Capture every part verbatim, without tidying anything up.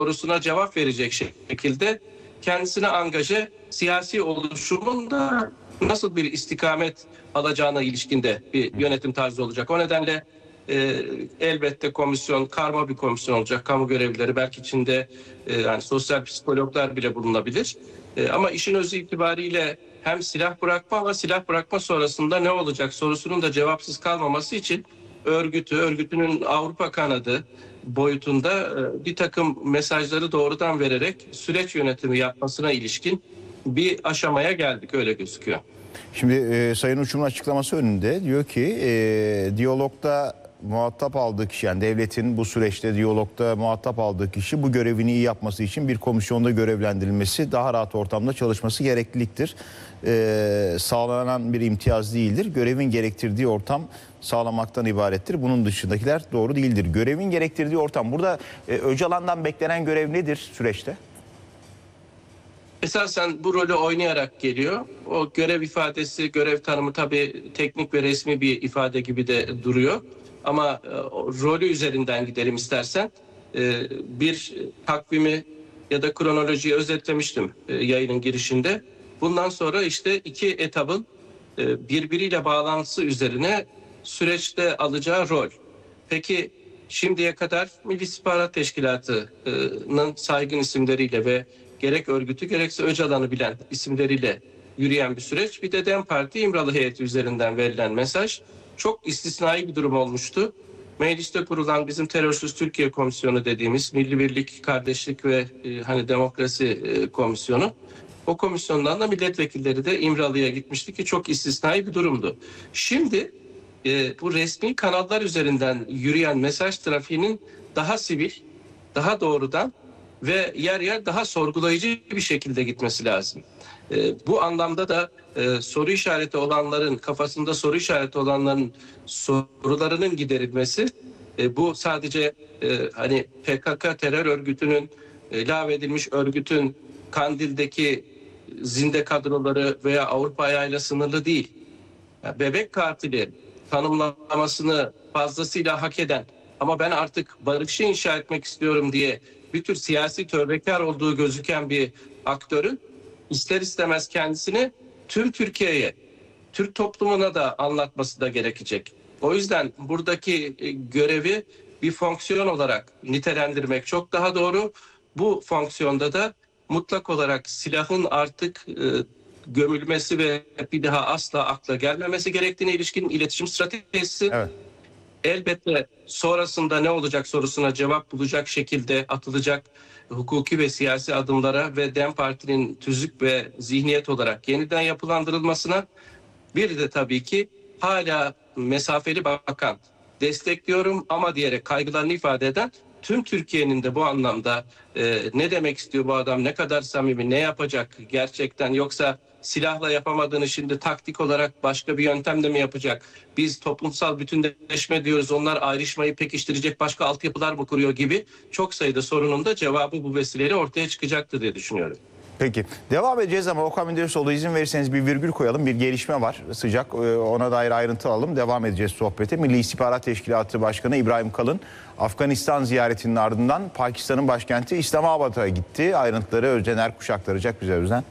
sorusuna cevap verecek şekilde kendisine angaje siyasi oluşumun da nasıl bir istikamet alacağına ilişkinde bir yönetim tarzı olacak. O nedenle e, elbette komisyon karma bir komisyon olacak. Kamu görevlileri belki içinde e, yani sosyal psikologlar bile bulunabilir. E, ama işin özü itibariyle hem silah bırakma ama silah bırakma sonrasında ne olacak sorusunun da cevapsız kalmaması için örgütü, örgütünün Avrupa kanadı boyutunda bir takım mesajları doğrudan vererek süreç yönetimi yapmasına ilişkin bir aşamaya geldik, öyle gözüküyor. Şimdi e, Sayın Uçum'un açıklaması önünde diyor ki e, diyalogda muhatap aldığı kişi, yani devletin bu süreçte diyalogda muhatap aldığı kişi bu görevini iyi yapması için bir komisyonda görevlendirilmesi, daha rahat ortamda çalışması gerekliliktir. E, sağlanan bir imtiyaz değildir. Görevin gerektirdiği ortam sağlamaktan ibarettir. Bunun dışındakiler doğru değildir. Görevin gerektirdiği ortam. Burada e, Öcalan'dan beklenen görev nedir süreçte? Esasen bu rolü oynayarak geliyor. O görev ifadesi, görev tanımı tabii teknik ve resmi bir ifade gibi de duruyor. Ama e, rolü üzerinden gidelim istersen. E, bir takvimi ya da kronolojiyi özetlemiştim e, yayının girişinde. Bundan sonra işte iki etabın e, birbiriyle bağlantısı üzerine süreçte alacağı rol. Peki şimdiye kadar Milli İstihbarat Teşkilatı'nın saygın isimleriyle ve gerek örgütü gerekse Öcalan'ı bilen isimleriyle yürüyen bir süreç. Bir de DEM Parti İmralı heyeti üzerinden verilen mesaj çok istisnai bir durum olmuştu. Mecliste kurulan bizim Terörsüz Türkiye Komisyonu dediğimiz Milli Birlik, Kardeşlik ve e, hani Demokrasi e, Komisyonu. O komisyondan da milletvekilleri de İmralı'ya gitmişti ki çok istisnai bir durumdu. Şimdi e, bu resmi kanallar üzerinden yürüyen mesaj trafiğinin daha sivil, daha doğrudan ve yer yer daha sorgulayıcı bir şekilde gitmesi lazım. E, bu anlamda da e, soru işareti olanların, kafasında soru işareti olanların sorularının giderilmesi, e, bu sadece e, hani P K K terör örgütünün, e, lağvedilmiş örgütün Kandil'deki zinde kadroları veya Avrupa ayağıyla sınırlı değil. Yani bebek katili tanımlamasını fazlasıyla hak eden ama ben artık barışı inşa etmek istiyorum diye bir tür siyasi tövbekar olduğu gözüken bir aktörün ister istemez kendisini tüm Türkiye'ye, Türk toplumuna da anlatması da gerekecek. O yüzden buradaki görevi bir fonksiyon olarak nitelendirmek çok daha doğru. Bu fonksiyonda da mutlak olarak silahın artık e, gömülmesi ve bir daha asla akla gelmemesi gerektiğine ilişkin iletişim stratejisi. Evet. Elbette sonrasında ne olacak sorusuna cevap bulacak şekilde atılacak hukuki ve siyasi adımlara ve DEM Parti'nin tüzük ve zihniyet olarak yeniden yapılandırılmasına, bir de tabii ki hala mesafeli bakan, destekliyorum ama diyerek kaygılarını ifade eden tüm Türkiye'nin de bu anlamda e, ne demek istiyor bu adam, ne kadar samimi, ne yapacak gerçekten, yoksa silahla yapamadığını şimdi taktik olarak başka bir yöntemle mi yapacak? Biz toplumsal bütünleşme diyoruz, onlar ayrışmayı pekiştirecek başka altyapılar mı kuruyor gibi çok sayıda sorunun da cevabı bu vesileyle ortaya çıkacaktır diye düşünüyorum. Peki. Devam edeceğiz ama Okan Menderesoğlu, izin verirseniz bir virgül koyalım. Bir gelişme var. Sıcak. Ona dair ayrıntı alalım. Devam edeceğiz sohbete. Milli İstihbarat Teşkilatı Başkanı İbrahim Kalın Afganistan ziyaretinin ardından Pakistan'ın başkenti İslamabad'a gitti. Ayrıntıları Özden Erkuş aktaracak bize. Özden.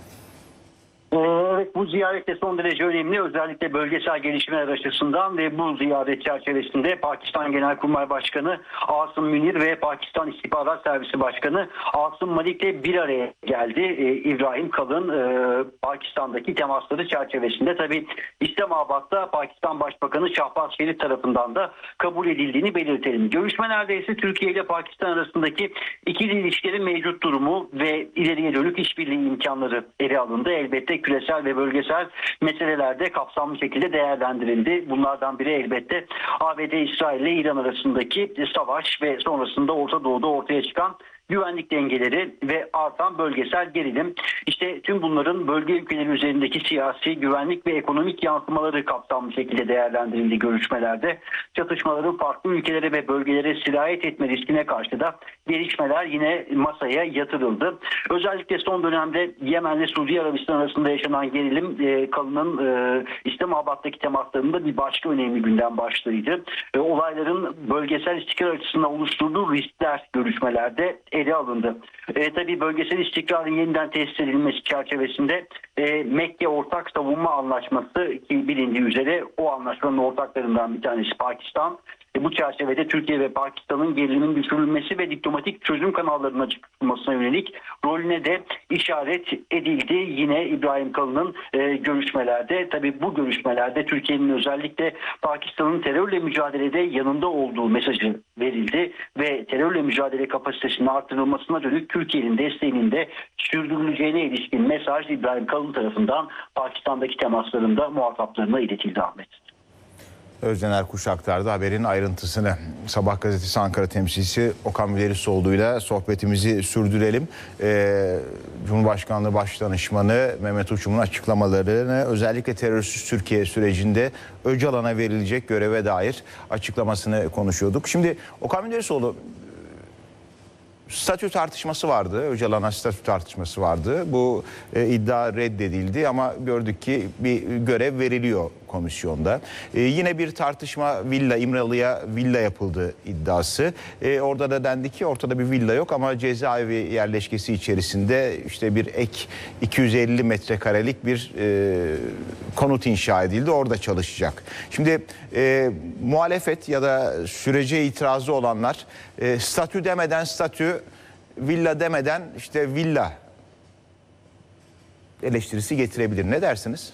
Evet, bu ziyaret de son derece önemli. Özellikle bölgesel gelişmeler açısından ve bu ziyaret çerçevesinde Pakistan Genelkurmay Başkanı Asım Münir ve Pakistan İstihbarat Servisi Başkanı Asım Malik'le bir araya geldi. Ee, İbrahim Kalın e, Pakistan'daki temasları çerçevesinde tabii İslamabad'da Pakistan Başbakanı Şahbaz Şerif tarafından da kabul edildiğini belirtelim. Görüşmelerde ise Türkiye ile Pakistan arasındaki ikili ilişkilerin mevcut durumu ve ileriye dönük işbirliği imkanları ele alındı. Elbette küresel ve bölgesel meselelerde kapsamlı şekilde değerlendirildi. Bunlardan biri elbette A B D, İsrail ile İran arasındaki savaş ve sonrasında Orta Doğu'da ortaya çıkan güvenlik dengeleri ve artan bölgesel gerilim. İşte tüm bunların bölge ülkeleri üzerindeki siyasi, güvenlik ve ekonomik yansımaları kapsamlı şekilde değerlendirildi görüşmelerde. Çatışmaların farklı ülkelere ve bölgelere sirayet etme riskine karşı da gelişmeler yine masaya yatırıldı. Özellikle son dönemde Yemen ve Suudi Arabistan arasında yaşanan gerilim e, Kalın'ın e, İslamabad'daki temaslarında bir başka önemli gündem başlığıydı. E, olayların bölgesel istikrar açısından oluşturduğu riskler görüşmelerde ele alındı. E, tabii bölgesel istikrarın yeniden tesis edilmesi çerçevesinde e, Mekke Ortak Savunma Anlaşması ki bilindiği üzere o anlaşmanın ortaklarından bir tanesi Pakistan. E, bu çerçevede Türkiye ve Pakistan'ın gerilimin düşürülmesi ve diplomatik çözüm kanallarının açılmasına yönelik rolüne de işaret edildi. Yine İbrahim Kalın'ın e, görüşmelerde, tabii bu görüşmelerde Türkiye'nin özellikle Pakistan'ın terörle mücadelede yanında olduğu mesajı verildi ve terörle mücadele kapasitesinin artırılmasına dönük Türkiye'nin desteğinin de sürdürüleceğine ilişkin mesaj İbrahim Kalın tarafından Pakistan'daki temaslarında muhataplarına iletildi Ahmet. Özden Erkuş aktardı haberin ayrıntısını. Sabah gazetesi Ankara temsilcisi Okan Vilerisoğlu'yla sohbetimizi sürdürelim. Ee, Cumhurbaşkanlığı Başdanışmanı Mehmet Uçum'un açıklamalarını, özellikle terörsüz Türkiye sürecinde Öcalan'a verilecek göreve dair açıklamasını konuşuyorduk. Şimdi Okan Vilerisoğlu, statü tartışması vardı. Öcalan'a statü tartışması vardı. Bu e, iddia reddedildi ama gördük ki bir görev veriliyor komisyonda. E, yine bir tartışma, villa, İmralı'ya villa yapıldı iddiası. E, orada da dendi ki ortada bir villa yok ama cezaevi yerleşkesi içerisinde işte bir ek iki yüz elli metrekarelik bir e, konut inşa edildi. Orada çalışacak. Şimdi e, muhalefet ya da sürece itirazı olanlar e, statü demeden statü, villa demeden işte villa eleştirisi getirebilir. Ne dersiniz?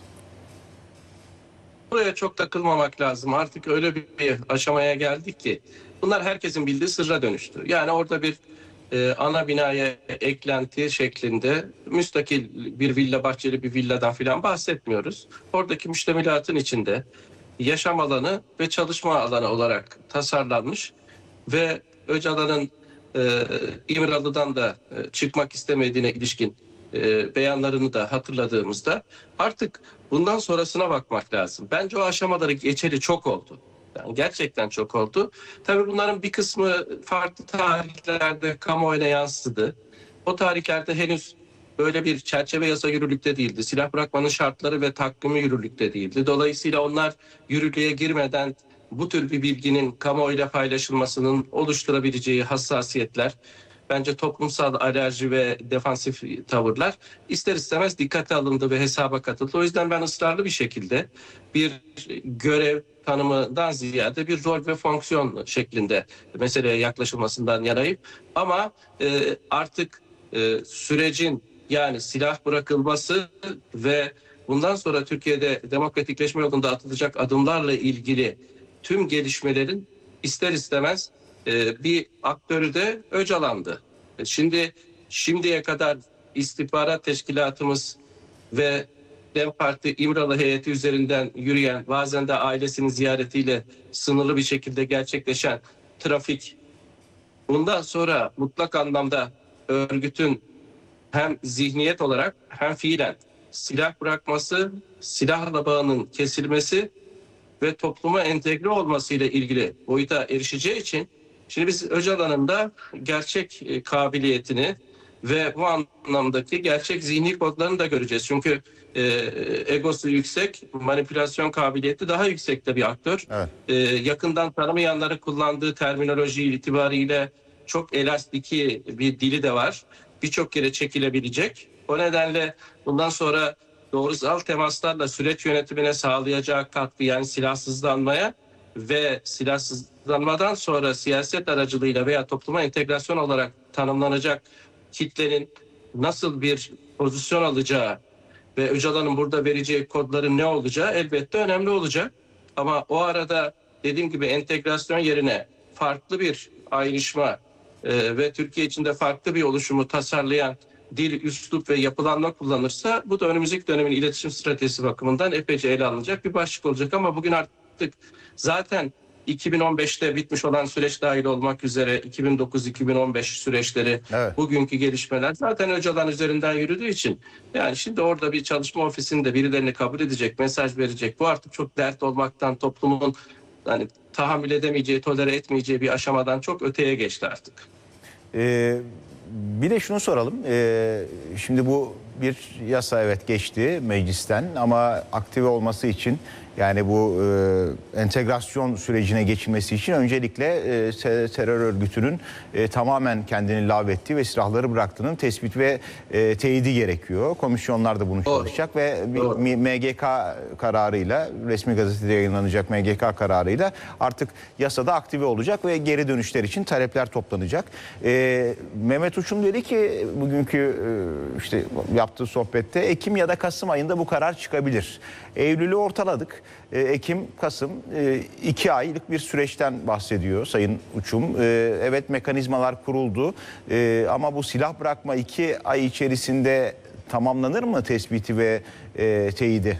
Buraya çok takılmamak lazım. Artık öyle bir aşamaya geldik ki bunlar herkesin bildiği sırra dönüştü. Yani orada bir e, ana binaya eklenti şeklinde müstakil bir villa, bahçeli bir villadan filan bahsetmiyoruz. Oradaki müştemilatın içinde yaşam alanı ve çalışma alanı olarak tasarlanmış ve Öcalan'ın e, İmralı'dan da e, çıkmak istemediğine ilişkin e, beyanlarını da hatırladığımızda artık bundan sonrasına bakmak lazım. Bence o aşamaları geçeli çok oldu. Yani gerçekten çok oldu. Tabii bunların bir kısmı farklı tarihlerde kamuoyuna yansıdı. O tarihlerde henüz böyle bir çerçeve yasa yürürlükte değildi. Silah bırakmanın şartları ve takvimi yürürlükte değildi. Dolayısıyla onlar yürürlüğe girmeden bu tür bir bilginin kamuoyuyla paylaşılmasının oluşturabileceği hassasiyetler, bence toplumsal alerji ve defansif tavırlar ister istemez dikkate alındı ve hesaba katıldı. O yüzden ben ısrarlı bir şekilde bir görev tanımından ziyade bir rol ve fonksiyon şeklinde meseleye yaklaşılmasından yanayım. Ama e, artık e, sürecin, yani silah bırakılması ve bundan sonra Türkiye'de demokratikleşme yolunda atılacak adımlarla ilgili tüm gelişmelerin ister istemez e, bir aktörü de Öcalan'dı. E, şimdi şimdiye kadar istihbarat teşkilatımız ve DEM Parti İmralı heyeti üzerinden yürüyen, bazen de ailesinin ziyaretiyle sınırlı bir şekilde gerçekleşen trafik, bundan sonra mutlak anlamda örgütün hem zihniyet olarak hem fiilen silah bırakması, silahla bağının kesilmesi ve topluma entegre olması ile ilgili boyuta erişeceği için şimdi biz Öcalan'ın da gerçek kabiliyetini ve bu anlamdaki gerçek zihni kodlarını da göreceğiz. Çünkü e, egosu yüksek, manipülasyon kabiliyeti daha yüksekte bir aktör. Evet. E, yakından tanımayanları kullandığı terminoloji itibariyle çok elastiki bir dili de var. Birçok yere çekilebilecek. O nedenle bundan sonra doğrusal temaslarla süreç yönetimine sağlayacağı katkı, yani silahsızlanmaya ve silahsızlanmadan sonra siyaset aracılığıyla veya topluma entegrasyon olarak tanımlanacak kitlenin nasıl bir pozisyon alacağı ve Öcalan'ın burada vereceği kodların ne olacağı elbette önemli olacak. Ama o arada dediğim gibi entegrasyon yerine farklı bir ayrışma e, ve Türkiye içinde farklı bir oluşumu tasarlayan dil, üslup ve yapılanma kullanırsa bu da önümüzdeki dönemin iletişim stratejisi bakımından epeyce ele alınacak bir başlık olacak. Ama bugün artık zaten iki bin on beşte bitmiş olan süreç dahil olmak üzere iki bin dokuz iki bin on beş süreçleri, evet, bugünkü gelişmeler zaten Öcalan üzerinden yürüdüğü için yani şimdi orada bir çalışma ofisinde birilerini kabul edecek, mesaj verecek. Bu artık çok dert olmaktan, toplumun hani tahammül edemeyeceği, tolere etmeyeceği bir aşamadan çok öteye geçti artık. Ee, bir de şunu soralım. Ee, şimdi bu bir yasa, evet, geçti meclisten ama aktive olması için Yani bu e, entegrasyon sürecine geçilmesi için öncelikle e, terör örgütünün e, tamamen kendini lağvettiği ve silahları bıraktığının tespit ve e, teyidi gerekiyor. Komisyonlar da bunu çalışacak ve Doğru. M G K kararıyla, resmi gazetede yayınlanacak M G K kararıyla artık yasada aktive olacak ve geri dönüşler için talepler toplanacak. E, Mehmet Uçum dedi ki bugünkü e, işte yaptığı sohbette Ekim ya da Kasım ayında bu karar çıkabilir. Eylül'ü ortaladık. E, Ekim, Kasım e, iki aylık bir süreçten bahsediyor Sayın Uçum. E, evet mekanizmalar kuruldu e, ama bu silah bırakma iki ay içerisinde tamamlanır mı tespiti ve e, teyidi?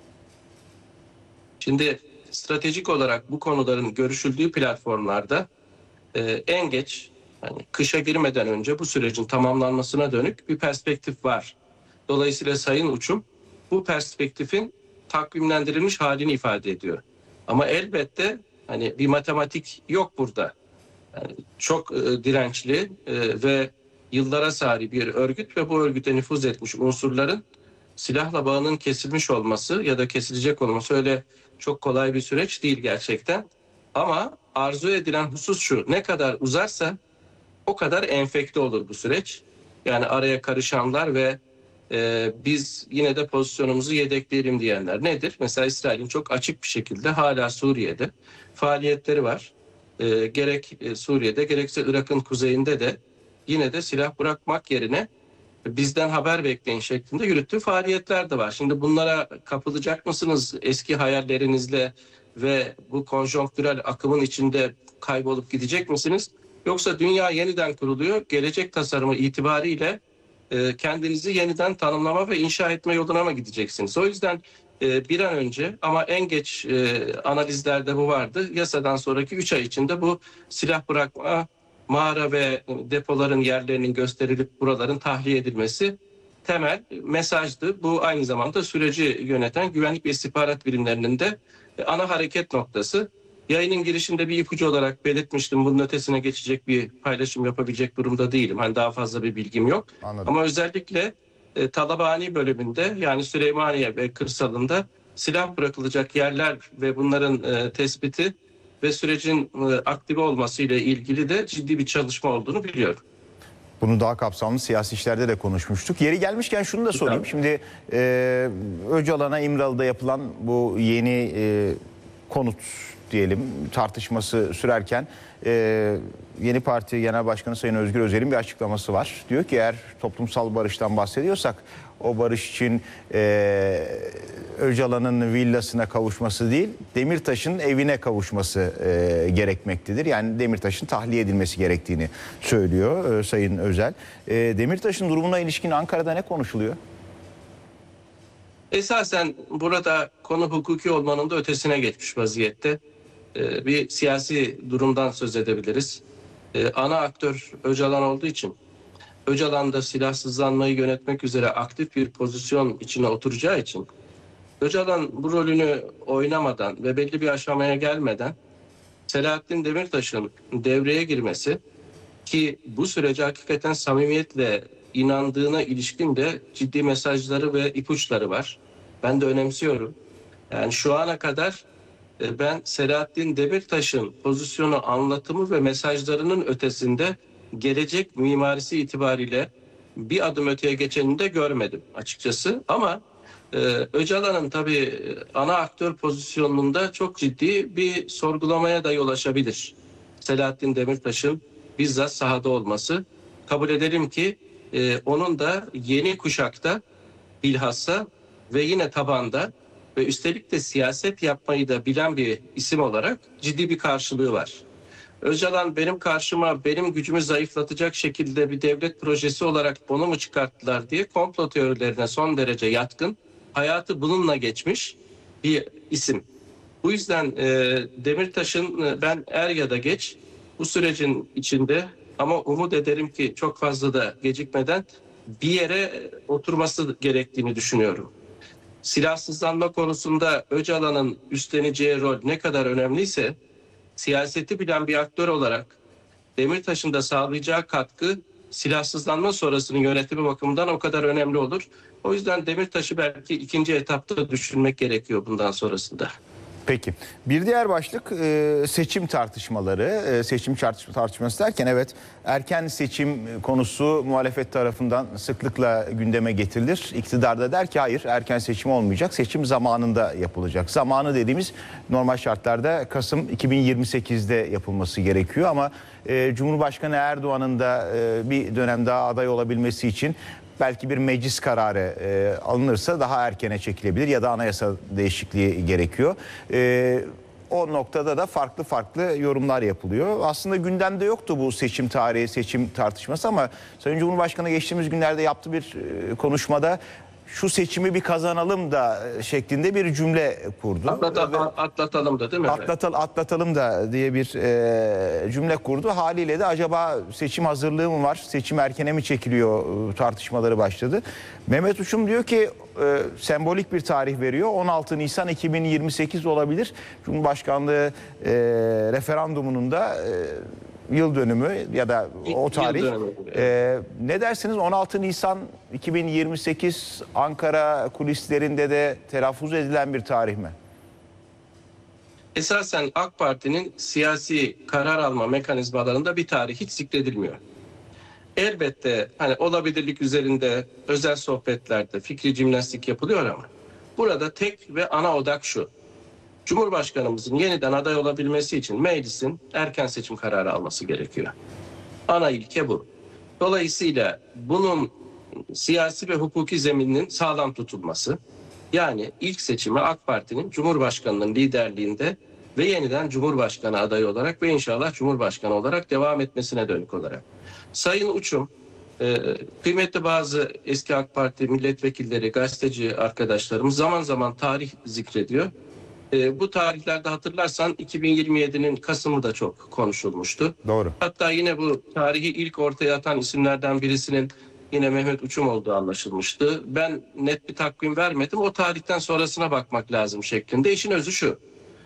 Şimdi stratejik olarak bu konuların görüşüldüğü platformlarda e, en geç hani kışa girmeden önce bu sürecin tamamlanmasına dönük bir perspektif var. Dolayısıyla Sayın Uçum bu perspektifin takvimlendirilmiş halini ifade ediyor. Ama elbette hani bir matematik yok burada. Yani çok e, dirençli e, ve yıllara sari bir örgüt ve bu örgüte nüfuz etmiş unsurların silahla bağının kesilmiş olması ya da kesilecek olması öyle çok kolay bir süreç değil gerçekten. Ama arzu edilen husus şu: ne kadar uzarsa o kadar enfekte olur bu süreç. Yani araya karışanlar ve e, biz yine de pozisyonumuzu yedekleyelim diyenler nedir? Mesela İsrail'in çok açık bir şekilde hala Suriye'de faaliyetleri var. E, gerek Suriye'de gerekse Irak'ın kuzeyinde de yine de silah bırakmak yerine bizden haber bekleyin şeklinde yürüttüğü faaliyetler de var. Şimdi bunlara kapılacak mısınız eski hayallerinizle ve bu konjonktürel akımın içinde kaybolup gidecek misiniz? Yoksa dünya yeniden kuruluyor, gelecek tasarımı itibariyle e, kendinizi yeniden tanımlama ve inşa etme yoluna mı gideceksiniz? O yüzden e, bir an önce, ama en geç e, analizlerde bu vardı, yasadan sonraki üç ay içinde bu silah bırakma, mağara ve depoların yerlerinin gösterilip buraların tahliye edilmesi temel mesajdı. Bu aynı zamanda süreci yöneten güvenlik ve istihbarat birimlerinin de ana hareket noktası. Yayının girişinde bir ipucu olarak belirtmiştim. Bunun ötesine geçecek bir paylaşım yapabilecek durumda değilim. Hani daha fazla bir bilgim yok. Anladım. Ama özellikle e, Talabani bölümünde, yani Süleymaniye ve kırsalında silah bırakılacak yerler ve bunların e, tespiti ve sürecin e, aktive olması ile ilgili de ciddi bir çalışma olduğunu biliyorum. Bunu daha kapsamlı siyasi işlerde de konuşmuştuk. Yeri gelmişken şunu da sorayım. Şimdi e, Öcalan'a İmralı'da yapılan bu yeni e, konut diyelim tartışması sürerken e, yeni parti genel başkanı Sayın Özgür Özel'in bir açıklaması var. Diyor ki eğer toplumsal barıştan bahsediyorsak o barış için e, Öcalan'ın villasına kavuşması değil, Demirtaş'ın evine kavuşması e, gerekmektedir. Yani Demirtaş'ın tahliye edilmesi gerektiğini söylüyor e, Sayın Özel. E, Demirtaş'ın durumuna ilişkin Ankara'da ne konuşuluyor? Esasen burada konu hukuki olmanın da ötesine geçmiş vaziyette. Ee, bir siyasi durumdan söz edebiliriz. Ee, ana aktör Öcalan olduğu için, Öcalan da silahsızlanmayı yönetmek üzere aktif bir pozisyon içine oturacağı için, Öcalan bu rolünü oynamadan ve belli bir aşamaya gelmeden Selahattin Demirtaş'ın devreye girmesi, ki bu sürece hakikaten samimiyetle inandığına ilişkin de ciddi mesajları ve ipuçları var. Ben de önemsiyorum. Yani şu ana kadar ben Selahattin Demirtaş'ın pozisyonu, anlatımı ve mesajlarının ötesinde gelecek mimarisi itibariyle bir adım öteye geçenini de görmedim açıkçası. Ama e, Öcalan'ın tabii ana aktör pozisyonunda çok ciddi bir sorgulamaya da yol açabilir. Selahattin Demirtaş'ın bizzat sahada olması. Kabul edelim ki e, onun da yeni kuşakta bilhassa ve yine tabanda ve üstelik de siyaset yapmayı da bilen bir isim olarak ciddi bir karşılığı var. Öcalan benim karşıma benim gücümü zayıflatacak şekilde bir devlet projesi olarak onu mu çıkarttılar diye komplo teorilerine son derece yatkın, hayatı bununla geçmiş bir isim. Bu yüzden e, Demirtaş'ın e, ben er ya da geç bu sürecin içinde, ama umut ederim ki çok fazla da gecikmeden bir yere oturması gerektiğini düşünüyorum. Silahsızlanma konusunda Öcalan'ın üstleneceği rol ne kadar önemliyse, siyaseti bilen bir aktör olarak Demirtaş'ın da sağlayacağı katkı silahsızlanma sonrasının yönetimi bakımından o kadar önemli olur. O yüzden Demirtaş'ı belki ikinci etapta düşünmek gerekiyor bundan sonrasında. Peki. Bir diğer başlık e, seçim tartışmaları. E, seçim tartışması derken evet erken seçim konusu muhalefet tarafından sıklıkla gündeme getirilir. İktidarda der ki hayır erken seçim olmayacak. Seçim zamanında yapılacak. Zamanı dediğimiz normal şartlarda Kasım iki bin yirmi sekizde yapılması gerekiyor ama e, Cumhurbaşkanı Erdoğan'ın da e, bir dönem daha aday olabilmesi için belki bir meclis kararı e, alınırsa daha erkene çekilebilir ya da anayasa değişikliği gerekiyor. E, o noktada da farklı farklı yorumlar yapılıyor. Aslında gündemde yoktu bu seçim tarihi, seçim tartışması ama Sayın Cumhurbaşkanı geçtiğimiz günlerde yaptığı bir e, konuşmada şu seçimi bir kazanalım da şeklinde bir cümle kurdu. Atlatalım, atlatalım da değil mi? Atlatal, atlatalım da diye bir e, cümle kurdu. Haliyle de acaba seçim hazırlığı mı var? Seçim erkene mi çekiliyor e, tartışmaları başladı. Mehmet Uçum diyor ki e, sembolik bir tarih veriyor. on altı Nisan iki bin yirmi sekiz olabilir. Cumhurbaşkanlığı e, referandumunun da e, yıl dönümü ya da o tarih. Ee, ne dersiniz on altı Nisan iki bin yirmi sekiz Ankara kulislerinde de telaffuz edilen bir tarih mi? Esasen AK Parti'nin siyasi karar alma mekanizmalarında bir tarih hiç zikredilmiyor. Elbette hani olabilirlik üzerinde özel sohbetlerde fikri jimnastik yapılıyor ama burada tek ve ana odak şu. Cumhurbaşkanımızın yeniden aday olabilmesi için meclisin erken seçim kararı alması gerekiyor. Ana ilke bu. Dolayısıyla bunun siyasi ve hukuki zemininin sağlam tutulması, yani ilk seçimi AK Parti'nin Cumhurbaşkanı'nın liderliğinde ve yeniden Cumhurbaşkanı adayı olarak ve inşallah Cumhurbaşkanı olarak devam etmesine dönük olarak. Sayın Uçum, e, kıymetli bazı eski AK Parti milletvekilleri, gazeteci arkadaşlarımız zaman zaman tarih zikrediyor. E, bu tarihlerde hatırlarsan iki bin yirmi yedinin Kasım'ı da çok konuşulmuştu. Doğru. Hatta yine bu tarihi ilk ortaya atan isimlerden birisinin yine Mehmet Uçum olduğu anlaşılmıştı. Ben net bir takvim vermedim. O tarihten sonrasına bakmak lazım şeklinde. İşin özü şu.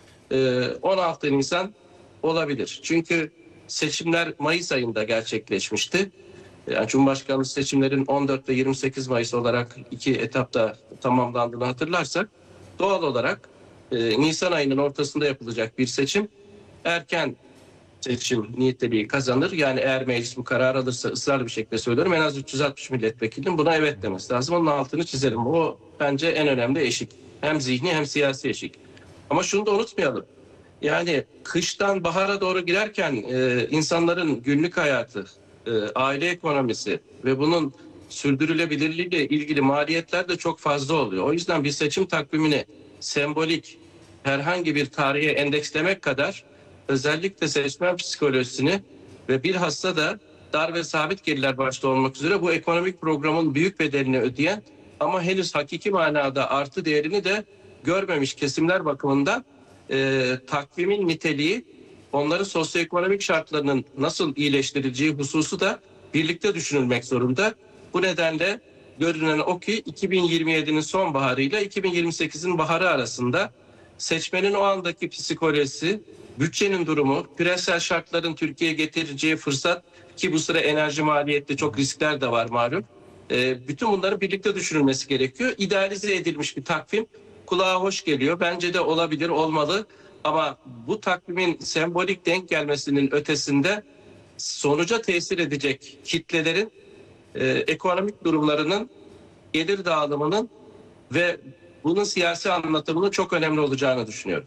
E, on altı Nisan olabilir. Çünkü seçimler Mayıs ayında gerçekleşmişti. Yani Cumhurbaşkanlığı seçimlerin on dört ve yirmi sekiz Mayıs olarak iki etapta tamamlandığını hatırlarsak doğal olarak Ee, Nisan ayının ortasında yapılacak bir seçim erken seçim niteliği kazanır. Yani eğer meclis bu karar alırsa ısrarlı bir şekilde söylüyorum en az üç yüz altmış milletvekilinin buna evet demesi lazım. Onun altını çizelim. O bence en önemli eşik. Hem zihni hem siyasi eşik. Ama şunu da unutmayalım. Yani kıştan bahara doğru girerken e, insanların günlük hayatı, e, aile ekonomisi ve bunun sürdürülebilirliğiyle ilgili maliyetler de çok fazla oluyor. O yüzden bir seçim takvimini sembolik herhangi bir tarihe endekslemek kadar özellikle seçmen psikolojisini ve bilhassa da dar ve sabit gelirler başta olmak üzere bu ekonomik programın büyük bedelini ödeyen ama henüz hakiki manada artı değerini de görmemiş kesimler bakımından e, takvimin niteliği onların sosyoekonomik şartlarının nasıl iyileştirileceği hususu da birlikte düşünülmek zorunda. Bu nedenle görünen o ki iki bin yirmi yedinin sonbaharıyla iki bin yirmi sekizin baharı arasında seçmenin o andaki psikolojisi, bütçenin durumu, küresel şartların Türkiye'ye getireceği fırsat ki bu sıra enerji maliyetli çok riskler de var malum. E, bütün bunların birlikte düşünülmesi gerekiyor. İdealize edilmiş bir takvim kulağa hoş geliyor. Bence de olabilir, olmalı. Ama bu takvimin sembolik denk gelmesinin ötesinde sonuca tesir edecek kitlelerin e, ekonomik durumlarının, gelir dağılımının ve bunun siyasi anlatımının çok önemli olacağını düşünüyorum.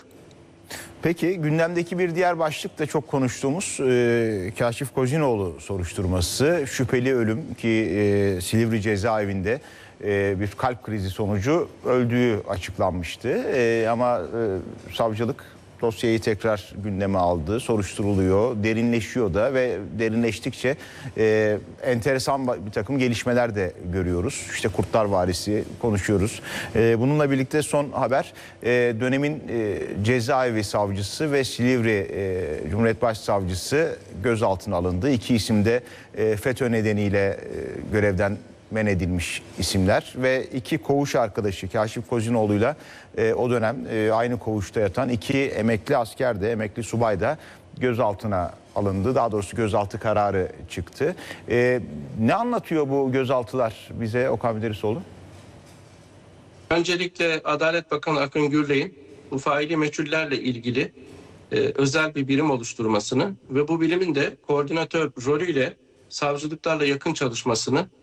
Peki gündemdeki bir diğer başlık da çok konuştuğumuz e, Kaşif Kozinoğlu soruşturması. Şüpheli ölüm ki e, Silivri cezaevinde e, bir kalp krizi sonucu öldüğü açıklanmıştı. E, ama e, savcılık dosyayı tekrar gündeme aldı, soruşturuluyor, derinleşiyor da ve derinleştikçe e, enteresan bir takım gelişmeler de görüyoruz. İşte Kurtlar Vadisi konuşuyoruz. E, bununla birlikte son haber e, dönemin e, cezaevi savcısı ve Silivri e, Cumhuriyet Başsavcısı gözaltına alındı. İki isim de e, FETÖ nedeniyle e, görevden men edilmiş isimler ve iki koğuş arkadaşı Kaşif Kozinoğlu'yla e, o dönem e, aynı koğuşta yatan iki emekli asker de emekli subay da gözaltına alındı. Daha doğrusu gözaltı kararı çıktı. E, ne anlatıyor bu gözaltılar bize Okan Müderrisoğlu? Öncelikle Adalet Bakanı Akın Gürley'in bu faili meçhullerle ilgili e, özel bir birim oluşturmasını ve bu birimin de koordinatör rolüyle savcılıklarla yakın çalışmasını